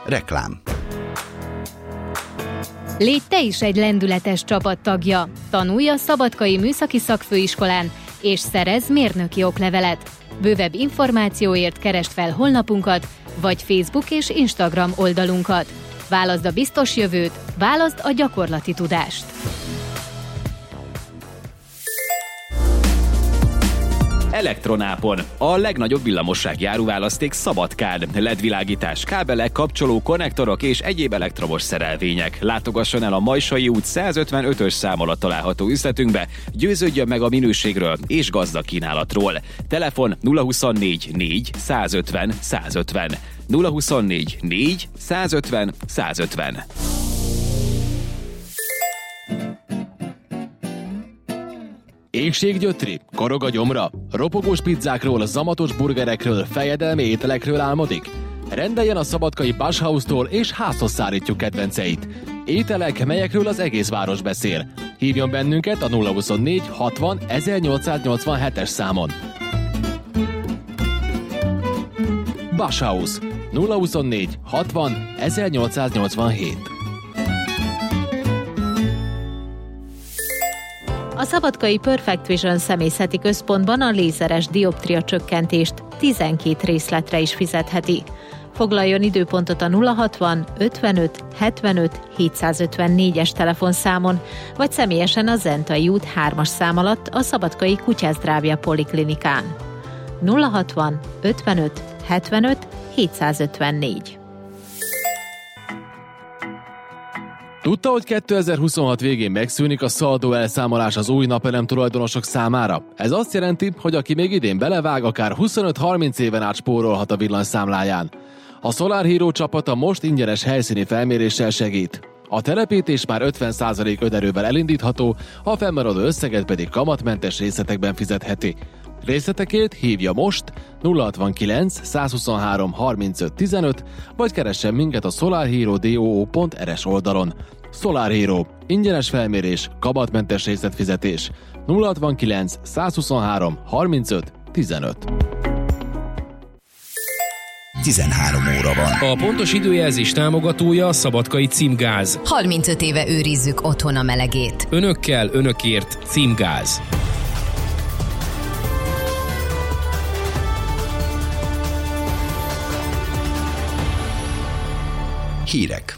Reklám. Légy te is egy lendületes csapat tagja. Tanulj a Szabadkai Műszaki Szakfőiskolán, és szerezz mérnöki oklevelet. Bővebb információért keresd fel honlapunkat, vagy Facebook és Instagram oldalunkat. Válaszd a biztos jövőt, válaszd a gyakorlati tudást. Elektronápon. A legnagyobb villamossági áruválaszték Szabadkán. LED-világítás, kábelek, kapcsoló, konnektorok és egyéb elektromos szerelvények. Látogasson el a Majsai út 155-ös szám alatt található üzletünkbe, győződjön meg a minőségről és gazdag kínálatról. Telefon 024 4 150 150. 024 4 150 150. Éhséggyötri, korog a gyomra, ropogós pizzákról, zamatos burgerekről, fejedelmi ételekről álmodik? Rendeljen a szabadkai Bauhaustól és házhoz szállítjuk kedvenceit. Ételek, melyekről az egész város beszél. Hívjon bennünket a 024 60 1887-es számon. Bauhaus 024 60 1887. A Szabadkai Perfect Vision személyzeti központban a lézeres dioptria csökkentést 12 részletre is fizetheti. Foglaljon időpontot a 060 55 75 754-es telefonszámon, vagy személyesen a Zentai út 3-as szám alatt a Szabadkai Kutyázdrávja Poliklinikán. 060 55 75 754. Tudta, hogy 2026 végén megszűnik a szaldó elszámolás az új napelem tulajdonosok számára? Ez azt jelenti, hogy aki még idén belevág, akár 25-30 éven át spórolhat a villanyszámláján. A Solar Hero csapata most ingyenes helyszíni felméréssel segít. A telepítés már 50% önerővel elindítható, a fennmaradó összeget pedig kamatmentes részletekben fizetheti. Részletekért hívja most 069 123 35 15, vagy keressen minket a solarhero.do.rs oldalon. Solar Hero. Ingyenes felmérés, kamatmentes részletfizetés. 069 123 35 15. 13 óra van. A pontos időjelzés támogatója a Szabadkai Címgáz. 35 éve őrizzük otthon a melegét. Önökkel, önökért Címgáz. Hírek.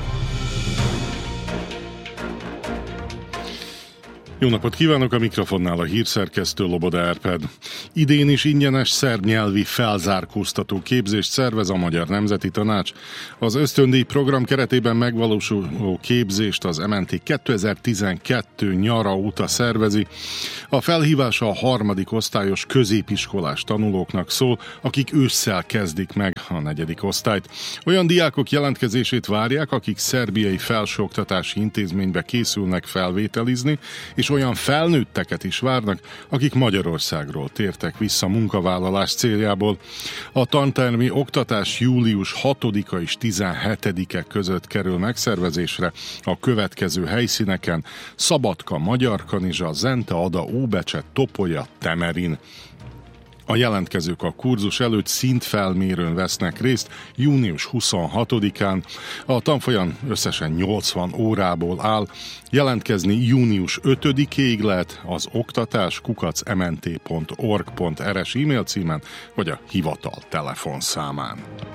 Jó napot kívánok, a mikrofonnál a hírszerkesztő Loboda Árpád. Idén is ingyenes szerb nyelvi felzárkóztató képzést szervez a Magyar Nemzeti Tanács. Az ösztöndíj program keretében megvalósuló képzést az MNT 2012 nyara óta szervezi. A felhívás a harmadik osztályos középiskolás tanulóknak szól, akik ősszel kezdik meg a 4. osztályt. Olyan diákok jelentkezését várják, akik szerbiai felsőoktatási intézménybe készülnek felvételizni, és olyan felnőtteket is várnak, akik Magyarországról tértek vissza munkavállalás céljából. A tantermi oktatás július 6-a és 17-e között kerül megszervezésre a következő helyszíneken: Szabadka, Magyarkanizsa, Zente, Ada, Óbecse, Topolya, Temerin. A jelentkezők a kurzus előtt szintfelmérőn vesznek részt június 26-án. A tanfolyam összesen 80 órából áll. Jelentkezni június 5-ig lehet az oktatás@mnt.org.rs e-mail címen, vagy a hivatal telefonszámán.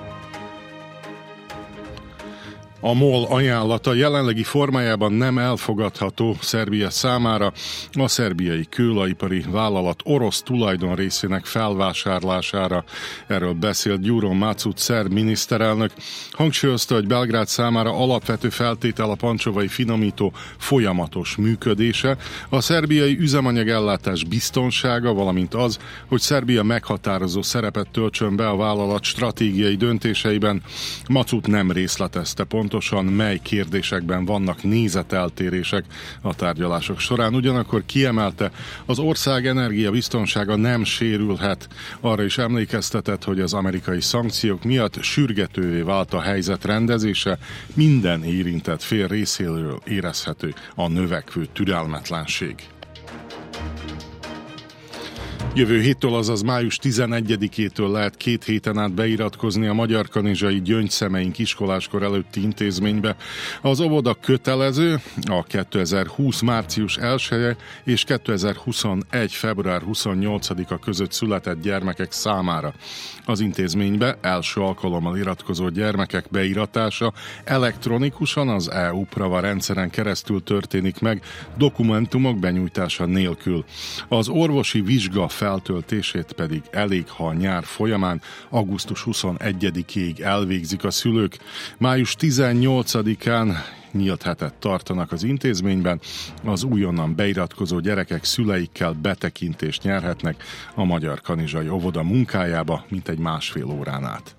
A MOL ajánlata jelenlegi formájában nem elfogadható Szerbia számára. A szerbiai kőolajipari vállalat orosz tulajdon részének felvásárlására. Erről beszélt Gyuro Macut szerb miniszterelnök. Hangsúlyozta, hogy Belgrád számára alapvető feltétel a pancsovai finomító folyamatos működése, a szerbiai üzemanyagellátás biztonsága, valamint az, hogy Szerbia meghatározó szerepet töltsön be a vállalat stratégiai döntéseiben. Macut nem részletezte pontosan, mely kérdésekben vannak nézeteltérések a tárgyalások során. Ugyanakkor kiemelte, az ország energiabiztonsága nem sérülhet. Arra is emlékeztetett, hogy az amerikai szankciók miatt sürgetővé vált a helyzet rendezése, minden érintett fél részéről érezhető a növekvő türelmetlenség. Jövő héttől, azaz május 11-től lehet 2 héten át beiratkozni a Magyarkanizsai Gyöngyszemeink iskoláskor előtti intézménybe. Az óvoda kötelező a 2020. március 1-e és 2021. február 28-a között született gyermekek számára. Az intézménybe első alkalommal iratkozó gyermekek beiratása elektronikusan az e-uprava rendszeren keresztül történik meg, dokumentumok benyújtása nélkül. Az orvosi vizsga feltöltését pedig elég, ha a nyár folyamán augusztus 21-ig elvégzik a szülők. Május 18-án nyílt hetet tartanak az intézményben, az újonnan beiratkozó gyerekek szüleikkel betekintést nyerhetnek a Magyarkanizsai óvoda munkájába mintegy másfél órán át.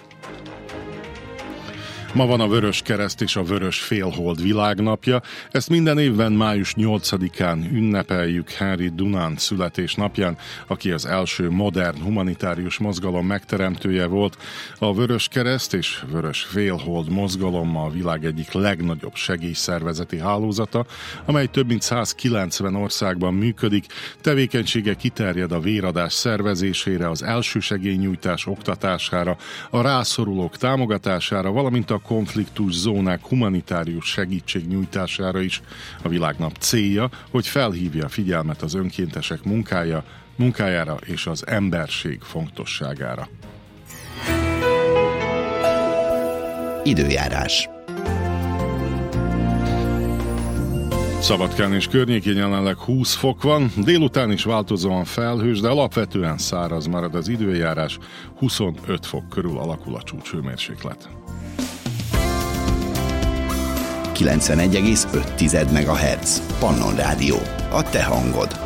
Ma van a Vöröskereszt és a Vörös Félhold világnapja. Ezt minden évben május 8-án ünnepeljük Henry Dunant születésnapján, aki az első modern humanitárius mozgalom megteremtője volt. A Vöröskereszt és Vörös Félhold mozgalom a világ egyik legnagyobb segélyszervezeti hálózata, amely több mint 190 országban működik. Tevékenysége kiterjed a véradás szervezésére, az elsősegélynyújtás oktatására, a rászorulók támogatására, valamint a konfliktus zónák humanitárius segítségnyújtására is. A világnap célja, hogy felhívja a figyelmet az önkéntesek munkájára és az emberség fontosságára. Időjárás. Szabadkán és környékén jelenleg 20 fok van, délután is változóan felhős, de alapvetően száraz marad az időjárás, 25 fok körül alakul a csúcshőmérséklet. 91,5 MHz. Pannon Rádió. A te hangod.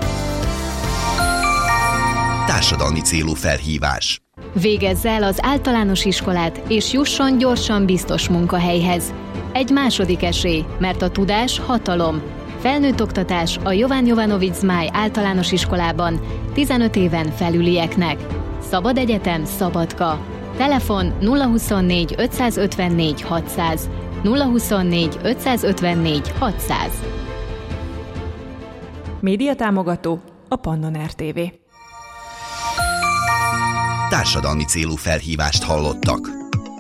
Társadalmi célú felhívás. Végezz el az általános iskolát, és jusson gyorsan biztos munkahelyhez. Egy második esély, mert a tudás hatalom. Felnőtt oktatás a Jovan Jovanovic Zmáj általános iskolában 15 éven felülieknek. Szabad egyetem, Szabadka. Telefon 024 554 600. 024 554 600. Média támogató a Pannon RTV. Társadalmi célú felhívást hallottak.